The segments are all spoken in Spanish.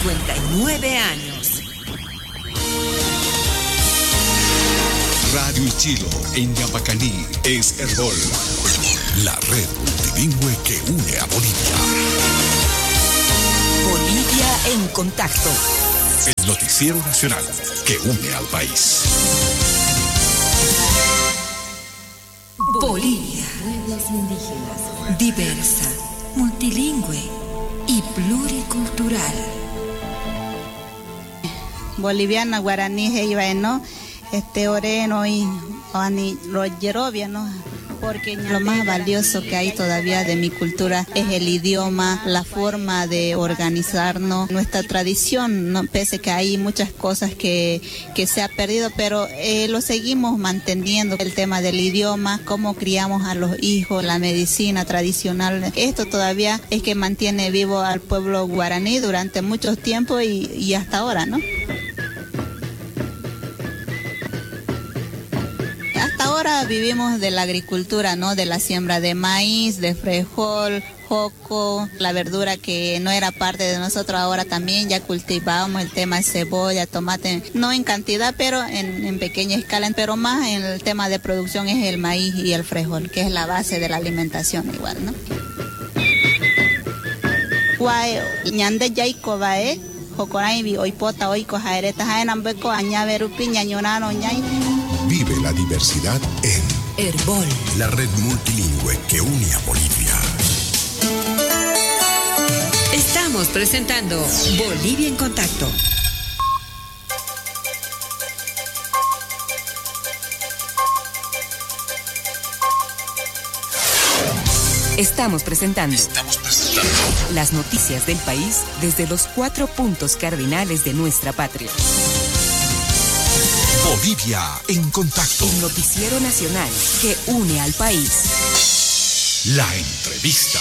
59 años. Radio Chilo en Yapacaní es Herbol, la red multilingüe que une a Bolivia. Bolivia en contacto. El noticiero nacional que une al país. Bolivia, pueblos indígenas, diversa, multilingüe y pluricultural. Boliviana, guaraní, heivaeno, oreno y ani royerovia, ¿no? Porque lo más valioso que hay todavía de mi cultura es el idioma, la forma de organizarnos, nuestra tradición, ¿no? Pese que hay muchas cosas que se ha perdido, pero lo seguimos manteniendo, el tema del idioma, cómo criamos a los hijos, la medicina tradicional. Esto todavía es que mantiene vivo al pueblo guaraní durante mucho tiempo y hasta ahora, ¿no? Ahora vivimos de la agricultura, ¿no? De la siembra de maíz, de frijol, joco, la verdura que no era parte de nosotros, ahora también ya cultivamos el tema de cebolla, tomate, no en cantidad, pero en pequeña escala, pero más en el tema de producción es el maíz y el frijol, que es la base de la alimentación igual, ¿no? Ñande yaiko bae, jocoraibi, oipota, oiko, jaereta, jaenambeco, añaverupi, ñañonano, ñay. Vive la diversidad en Herbol, la red multilingüe que une a Bolivia. Estamos presentando Bolivia en contacto. Estamos presentando las noticias del país desde los 4 puntos cardinales de nuestra patria. Bolivia en contacto. El noticiero nacional que une al país. La entrevista.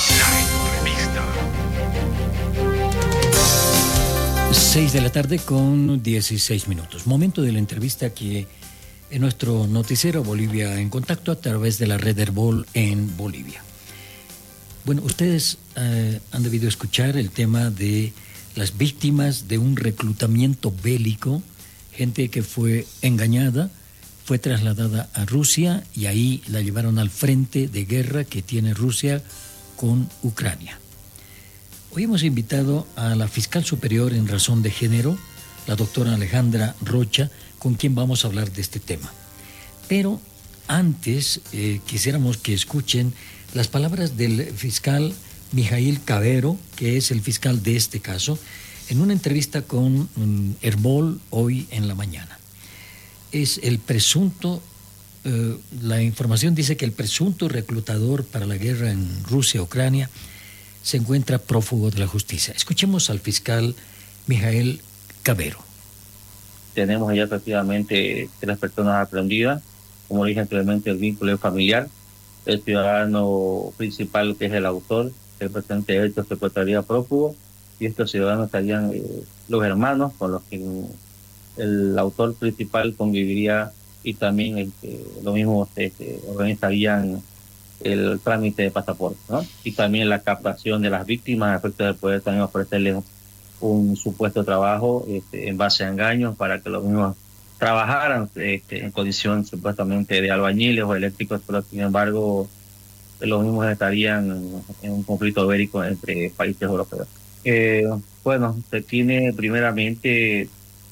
6:16 p.m. Momento de la entrevista aquí en nuestro noticiero Bolivia en contacto a través de la red Herbol en Bolivia. Bueno, ustedes han debido escuchar el tema de las víctimas de un reclutamiento bélico, gente que fue engañada, fue trasladada a Rusia y ahí la llevaron al frente de guerra que tiene Rusia con Ucrania. Hoy hemos invitado a la fiscal superior en razón de género, la doctora Alejandra Rocha, con quien vamos a hablar de este tema. Pero antes quisiéramos que escuchen las palabras del fiscal Mijail Cavero, que es el fiscal de este caso, en una entrevista con Herbol hoy en la mañana. Es el presunto, la información dice que el presunto reclutador para la guerra en Rusia-Ucrania se encuentra prófugo de la justicia. Escuchemos al fiscal Mijail Cavero. Tenemos ya efectivamente 3 personas aprehendidas. Como dije anteriormente, el vínculo es familiar. El ciudadano principal, que es el autor, el presente de hecho se encontraría prófugo, y estos ciudadanos estarían los hermanos con los que el autor principal conviviría, y también lo mismo organizarían el trámite de pasaporte, ¿no? Y también la captación de las víctimas a efectos de poder también ofrecerles un supuesto trabajo en base a engaños para que los mismos trabajaran en condición supuestamente de albañiles o eléctricos, pero sin embargo los mismos estarían en un conflicto bélico entre países europeos. Bueno, se tiene primeramente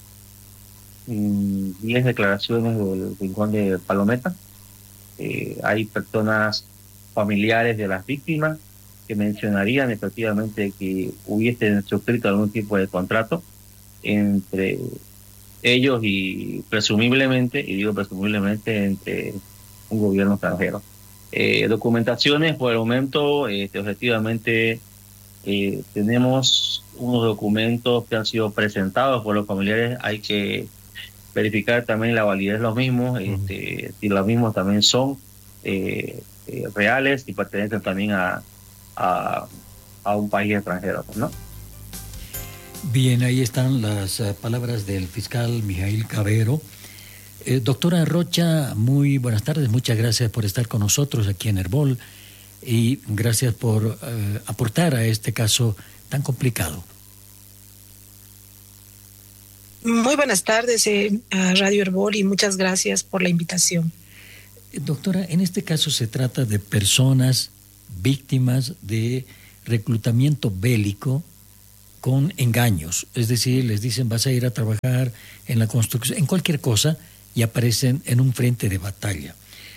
10 declaraciones del Rincón de Palometa. Hay personas familiares de las víctimas que mencionarían efectivamente que hubiesen suscrito algún tipo de contrato entre ellos y presumiblemente, y digo presumiblemente, entre un gobierno extranjero. Documentaciones, por el momento, objetivamente tenemos unos documentos que han sido presentados por los familiares. Hay que verificar también la validez de los mismos, si los mismos también son reales y pertenecen también a un país extranjero, ¿no? Bien, ahí están las palabras del fiscal Mijail Cavero. Doctora Rocha, muy buenas tardes, muchas gracias por estar con nosotros aquí en Herbol y gracias por aportar a este caso tan complicado. Muy buenas tardes a Radio Herbol y muchas gracias por la invitación. Doctora, en este caso se trata de personas víctimas de reclutamiento bélico con engaños, es decir, les dicen vas a ir a trabajar en la construcción, en cualquier cosa, y aparecen en un frente de batalla.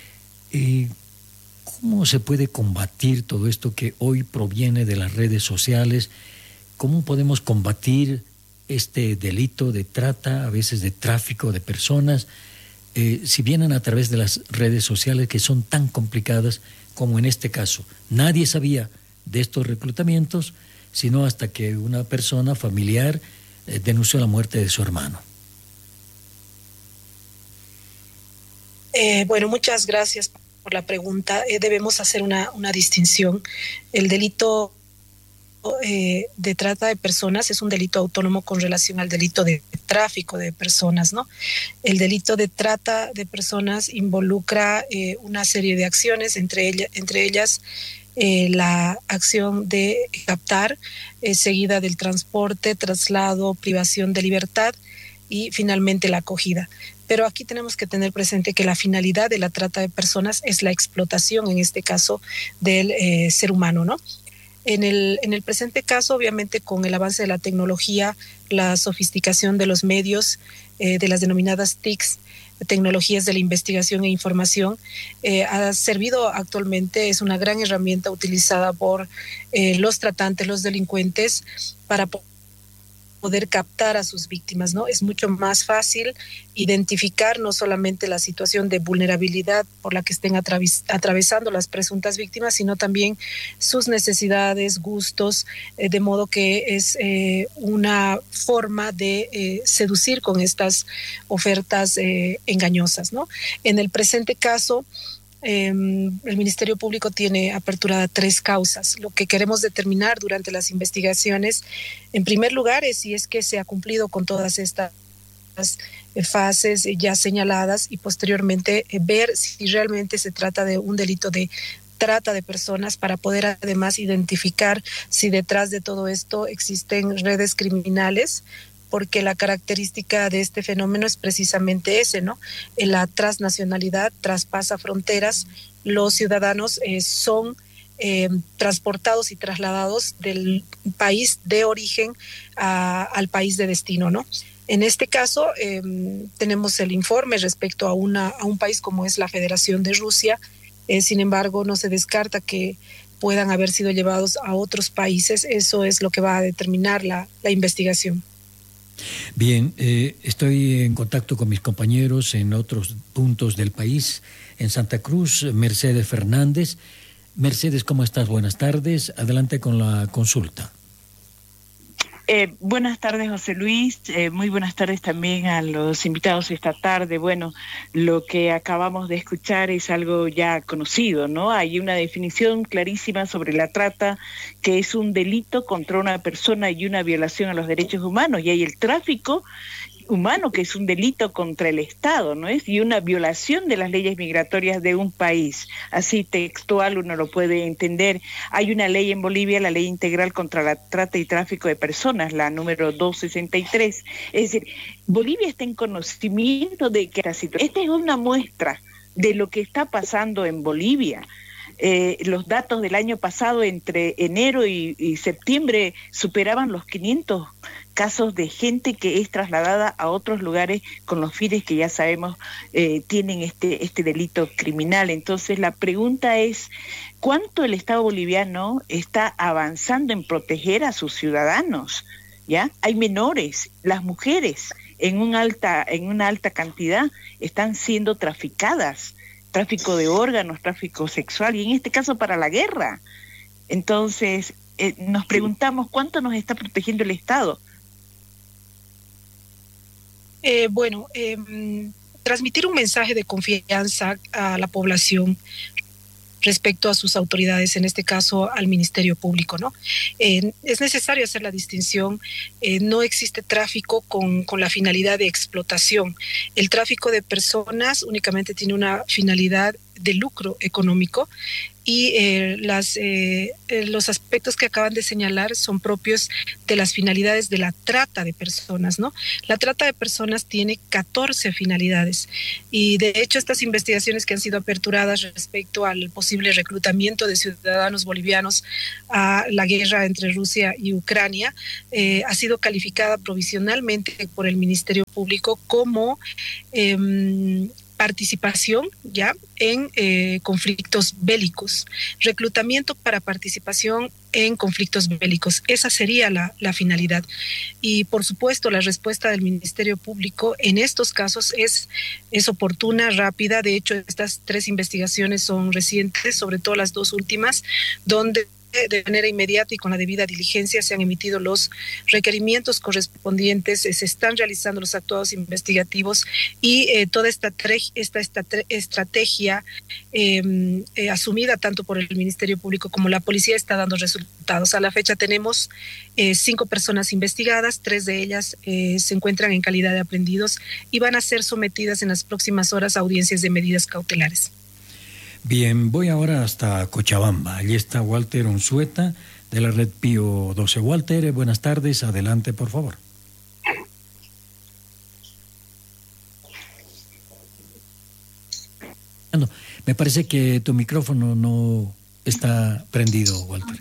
¿Cómo se puede combatir todo esto que hoy proviene de las redes sociales? ¿Cómo podemos combatir este delito de trata, a veces de tráfico de personas, si vienen a través de las redes sociales que son tan complicadas como en este caso? Nadie sabía de estos reclutamientos, sino hasta que una persona familiar denunció la muerte de su hermano. Bueno, muchas gracias por la pregunta. Debemos hacer una distinción. El delito de trata de personas es un delito autónomo con relación al delito de tráfico de personas, ¿no? El delito de trata de personas involucra una serie de acciones, entre ellas la acción de captar, seguida del transporte, traslado, privación de libertad y finalmente la acogida. Pero aquí tenemos que tener presente que la finalidad de la trata de personas es la explotación, en este caso, del ser humano, ¿no? En el presente caso, obviamente, con el avance de la tecnología, la sofisticación de los medios, de las denominadas TICs, tecnologías de la investigación e información, ha servido actualmente, es una gran herramienta utilizada por los tratantes, los delincuentes, para poder captar a sus víctimas, ¿no? Es mucho más fácil identificar no solamente la situación de vulnerabilidad por la que estén atravesando las presuntas víctimas, sino también sus necesidades, gustos, de modo que es una forma de seducir con estas ofertas engañosas, ¿no? En el presente caso, el Ministerio Público tiene apertura 3 causas. Lo que queremos determinar durante las investigaciones, en primer lugar, es si es que se ha cumplido con todas estas fases ya señaladas, y posteriormente ver si realmente se trata de un delito de trata de personas, para poder además identificar si detrás de todo esto existen redes criminales, porque la característica de este fenómeno es precisamente ese, ¿no? La transnacionalidad traspasa fronteras, los ciudadanos son transportados y trasladados del país de origen al país de destino, ¿no? En este caso, tenemos el informe respecto a un país como es la Federación de Rusia. Sin embargo, no se descarta que puedan haber sido llevados a otros países. Eso es lo que va a determinar la investigación. Bien, estoy en contacto con mis compañeros en otros puntos del país. En Santa Cruz, Mercedes Fernández. Mercedes, ¿cómo estás? Buenas tardes. Adelante con la consulta. Buenas tardes, José Luis. Muy buenas tardes también a los invitados esta tarde. Bueno, lo que acabamos de escuchar es algo ya conocido, ¿no? Hay una definición clarísima sobre la trata, que es un delito contra una persona y una violación a los derechos humanos, y hay el tráfico humano, que es un delito contra el Estado, ¿no es? Y una violación de las leyes migratorias de un país. Así textual uno lo puede entender. Hay una ley en Bolivia, la Ley Integral contra la Trata y Tráfico de Personas, la número 263. Es decir, Bolivia está en conocimiento de que esta es una muestra de lo que está pasando en Bolivia. Los datos del año pasado, entre enero y septiembre, superaban los 500 casos de gente que es trasladada a otros lugares con los fines que ya sabemos tienen este delito criminal. Entonces la pregunta es, ¿cuánto el Estado boliviano está avanzando en proteger a sus ciudadanos? ¿Ya? Hay menores, las mujeres en una alta cantidad están siendo traficadas, tráfico de órganos, tráfico sexual, y en este caso para la guerra. Entonces nos preguntamos, ¿cuánto nos está protegiendo el Estado? Transmitir un mensaje de confianza a la población respecto a sus autoridades, en este caso al Ministerio Público, ¿no? Es necesario hacer la distinción. No existe tráfico con la finalidad de explotación. El tráfico de personas únicamente tiene una finalidad de lucro económico, y los aspectos que acaban de señalar son propios de las finalidades de la trata de personas, ¿no? La trata de personas tiene 14 finalidades, y de hecho estas investigaciones que han sido aperturadas respecto al posible reclutamiento de ciudadanos bolivianos a la guerra entre Rusia y Ucrania ha sido calificada provisionalmente por el Ministerio Público como participación ya en conflictos bélicos, reclutamiento para participación en conflictos bélicos. Esa sería la finalidad. Y por supuesto la respuesta del Ministerio Público en estos casos es oportuna, rápida. De hecho, estas 3 investigaciones son recientes, sobre todo las 2 últimas, donde de manera inmediata y con la debida diligencia se han emitido los requerimientos correspondientes, se están realizando los actuados investigativos, y toda esta estrategia asumida tanto por el Ministerio Público como la policía está dando resultados. A la fecha tenemos 5 personas investigadas, 3 de ellas se encuentran en calidad de aprehendidos y van a ser sometidas en las próximas horas a audiencias de medidas cautelares. Bien, voy ahora hasta Cochabamba. Allí está Walter Unzueta, de la Red Pío 12. Walter, buenas tardes. Adelante, por favor. No, me parece que tu micrófono no está prendido, Walter.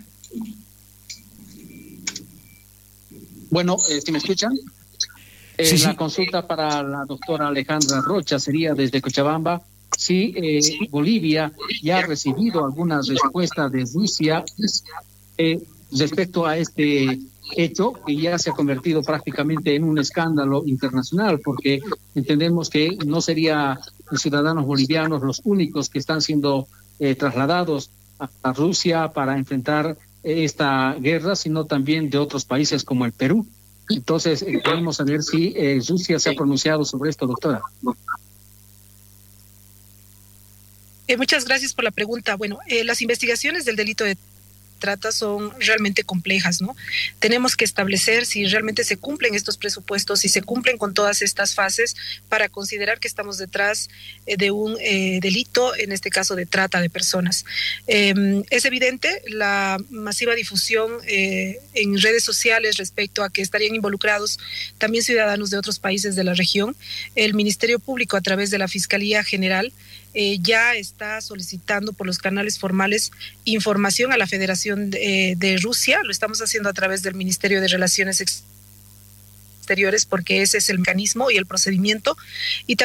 Bueno, ¿sí me escuchan? Sí, la sí. consulta para la doctora Alejandra Rocha sería desde Cochabamba. Sí, Bolivia ya ha recibido algunas respuestas de Rusia respecto a este hecho, que ya se ha convertido prácticamente en un escándalo internacional, porque entendemos que no serían los ciudadanos bolivianos los únicos que están siendo trasladados a Rusia para enfrentar esta guerra, sino también de otros países como el Perú. Entonces, queremos saber si Rusia se ha pronunciado sobre esto, doctora. Muchas gracias por la pregunta. Bueno, las investigaciones del delito de trata son realmente complejas, ¿no? Tenemos que establecer si realmente se cumplen estos presupuestos, si se cumplen con todas estas fases para considerar que estamos detrás de un delito, en este caso de trata de personas. Es evidente la masiva difusión en redes sociales respecto a que estarían involucrados también ciudadanos de otros países de la región. El Ministerio Público, a través de la Fiscalía General, ya está solicitando por los canales formales información a la Federación de Rusia. Lo estamos haciendo a través del Ministerio de Relaciones Exteriores, porque ese es el mecanismo y el procedimiento, y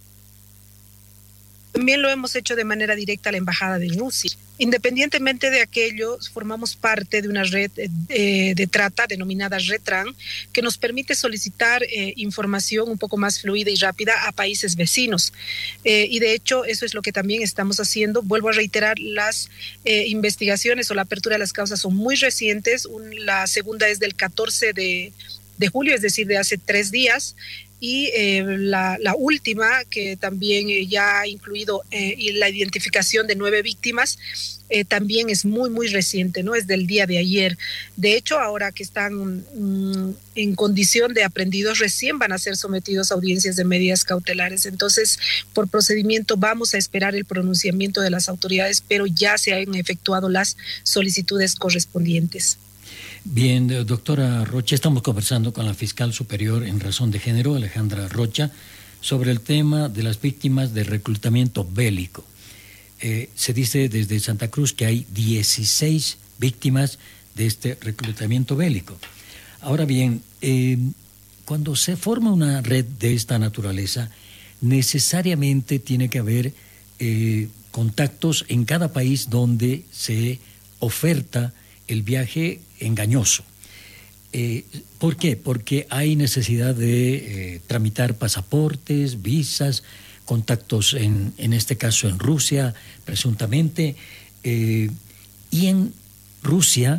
también lo hemos hecho de manera directa a la Embajada de Rusia. Independientemente de aquello, formamos parte de una red de trata denominada RETRAN, que nos permite solicitar información un poco más fluida y rápida a países vecinos. Y de hecho, eso es lo que también estamos haciendo. Vuelvo a reiterar, las investigaciones o la apertura de las causas son muy recientes. La segunda es del 14 de julio, es decir, de hace 3 días. Y la última, que también ya ha incluido la identificación de 9 víctimas, también es muy, muy reciente, ¿no? Es del día de ayer. De hecho, ahora que están en condición de aprehendidos, recién van a ser sometidos a audiencias de medidas cautelares. Entonces, por procedimiento, vamos a esperar el pronunciamiento de las autoridades, pero ya se han efectuado las solicitudes correspondientes. Bien, doctora Rocha, estamos conversando con la fiscal superior en razón de género, Alejandra Rocha, sobre el tema de las víctimas de reclutamiento bélico. Se dice desde Santa Cruz que hay 16 víctimas de este reclutamiento bélico. Ahora bien, cuando se forma una red de esta naturaleza, necesariamente tiene que haber contactos en cada país donde se oferta el viaje engañoso. ¿Por qué? Porque hay necesidad de tramitar pasaportes, visas, contactos en este caso en Rusia, presuntamente, y en Rusia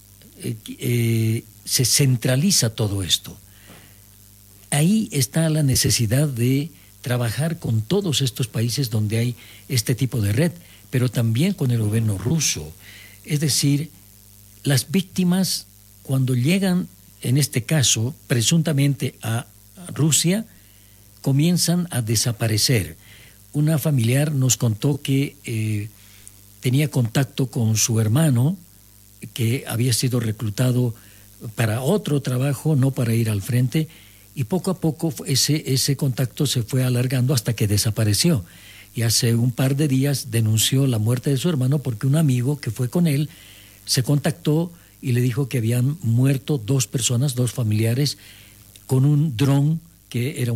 se centraliza todo esto. Ahí está la necesidad de trabajar con todos estos países donde hay este tipo de red, pero también con el gobierno ruso. Es decir, las víctimas, cuando llegan, en este caso, presuntamente a Rusia, comienzan a desaparecer. una familiar nos contó que tenía contacto con su hermano, que había sido reclutado para otro trabajo, no para ir al frente, y poco a poco ese contacto se fue alargando hasta que desapareció. Y hace un par de días denunció la muerte de su hermano porque un amigo que fue con él se contactó y le dijo que habían muerto 2 personas, 2 familiares, con un dron que era